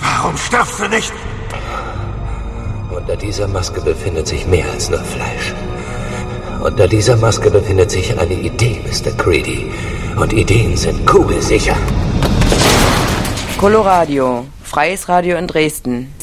Warum stirbst du nicht? Unter dieser Maske befindet sich mehr als nur Fleisch. Unter dieser Maske befindet sich eine Idee, Mr. Creedy. Und Ideen sind kugelsicher. Coloradio, freies Radio in Dresden.